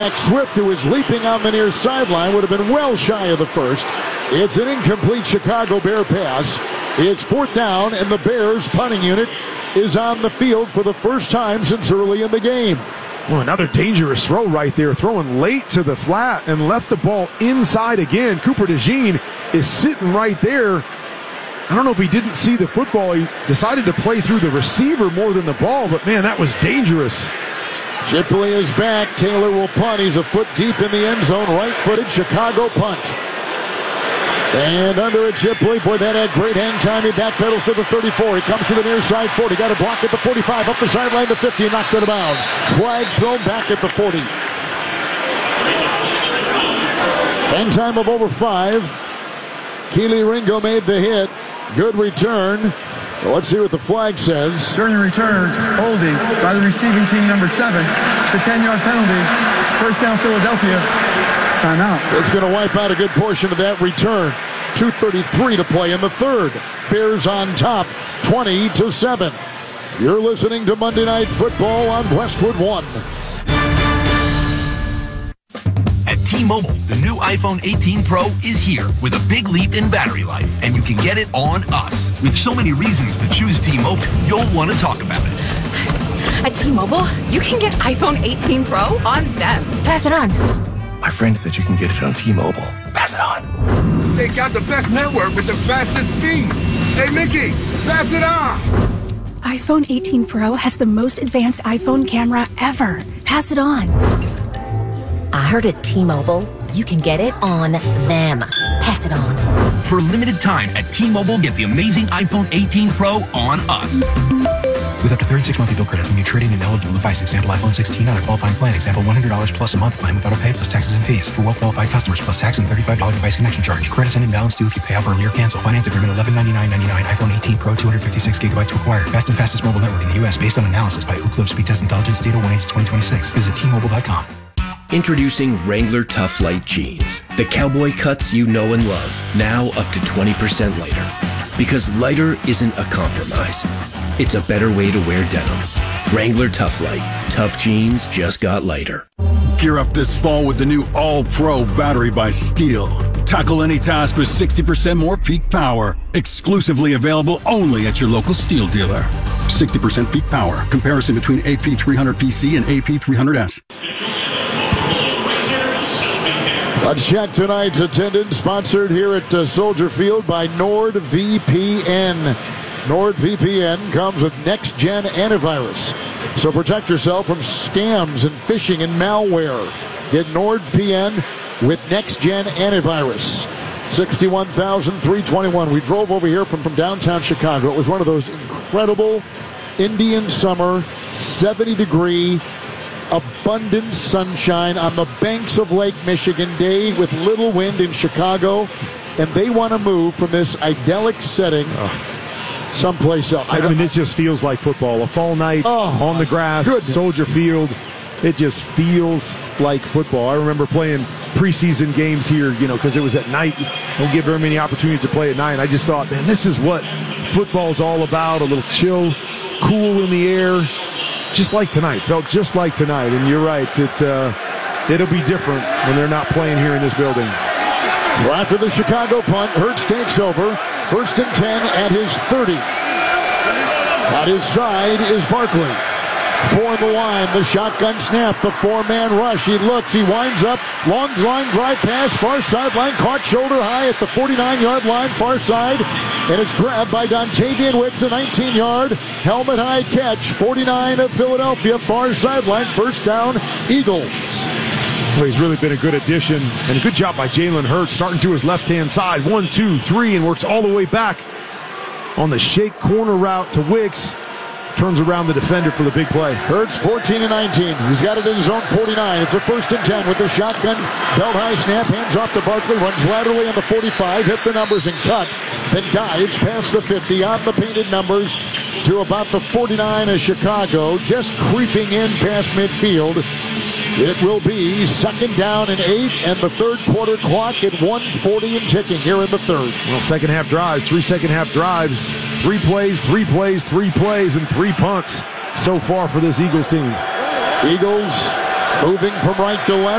Swift, who was leaping on the near sideline, would have been well shy of the first. It's an incomplete Chicago Bear pass. It's 4th down, and the Bears punting unit is on the field for the first time since early in the game. Well, another dangerous throw right there, throwing late to the flat and left the ball inside again. Cooper DeJean is sitting right there. I don't know if he didn't see the football. He decided to play through the receiver more than the ball, but man, that was dangerous. Shipley is back. Taylor will punt. He's a foot deep in the end zone. Right-footed Chicago punt. And under it, Shipley. Boy, that had great hang time. He backpedals to the 34. He comes to the near side 40. Got a block at the 45. Up the sideline to 50. Knocked out of bounds. Flag thrown back at the 40. Hang time of over 5. Keely Ringo made the hit. Good return. So let's see what the flag says. During the return, holding by the receiving team, number 7. It's a 10-yard penalty. First down, Philadelphia. Timeout. It's going to wipe out a good portion of that return. 2:33 to play in the third. Bears on top, 20-7. You're listening to Monday Night Football on Westwood One. At T-Mobile, the new iPhone 18 Pro is here with a big leap in battery life, and you can get it on us. With so many reasons to choose T-Mobile, you'll want to talk about it. At T-Mobile, you can get iPhone 18 Pro on them. Pass it on. My friend said you can get it on T-Mobile. Pass it on. They got the best network with the fastest speeds. Hey, Mickey, pass it on. iPhone 18 Pro has the most advanced iPhone camera ever. Pass it on. I heard at T-Mobile, you can get it on them. Pass it on. For a limited time at T-Mobile, get the amazing iPhone 18 Pro on us. With up to 36 monthly bill credits when you trade in an eligible device. Example, iPhone 16 on a qualifying plan. Example, $100 plus a month plan with auto pay plus taxes and fees. For well-qualified customers plus tax and $35 device connection charge. Credits and imbalance due if you pay off early or cancel. Finance agreement $1199.99. iPhone 18 Pro 256 gigabytes required. Best and fastest mobile network in the U.S. based on analysis by Ookla Speed Test Intelligence Data 1H2026. Visit T-Mobile.com. Introducing Wrangler Tough Light Jeans. The cowboy cuts you know and love. Now up to 20% lighter. Because lighter isn't a compromise. It's a better way to wear denim. Wrangler Tough Light. Tough jeans just got lighter. Gear up this fall with the new All-Pro battery by Steel. Tackle any task with 60% more peak power. Exclusively available only at your local Steel dealer. 60% peak power. Comparison between AP300PC and AP300S. Let's check tonight's attendance, sponsored here at Soldier Field by NordVPN. NordVPN comes with next-gen antivirus, so protect yourself from scams and phishing and malware. Get NordVPN with next-gen antivirus. 61,321. We drove over here from downtown Chicago. It was one of those incredible Indian summer, 70-degree, abundant sunshine on the banks of Lake Michigan day with little wind in Chicago, and they want to move from this idyllic setting someplace else. I mean, it just feels like football. A fall night on the grass, Soldier Field. It just feels like football. I remember playing preseason games here, because it was at night. Don't get very many opportunities to play at night. And I just thought, man, this is what football's all about. A little chill, cool in the air. Just like tonight. Felt just like tonight. And you're right. It'll be different when they're not playing here in this building. So after the Chicago punt, Hurts takes over. 1st and 10 at his 30. At his side is Barkley. 4 in the line. The shotgun snap. The 4-man rush. He looks. He winds up. Long line drive pass. Far sideline. Caught shoulder high at the 49-yard line. Far side. And it's grabbed by Dontavian Wicks, a 19-yard helmet high catch. 49 of Philadelphia. Far sideline. First down, Eagles. Well, he's really been a good addition, and a good job by Jalen Hurts, starting to his left-hand side. 1, 2, 3, and works all the way back on the shake corner route to Wicks. Turns around the defender for the big play. Hurts 14 and 19. He's got it in his own 49. It's a 1st and 10 with the shotgun. Belt high snap, hands off to Barkley, runs laterally on the 45, hit the numbers and cut. Then dives past the 50 on the painted numbers to about the 49 of Chicago, just creeping in past midfield. It will be 2nd down and 8, and the third quarter clock at 1:40 and ticking here in the third. Well, second half drives, 3 second-half drives, 3 plays, 3 plays, 3 plays, and 3 punts so far for this Eagles team. Eagles Moving from right to left.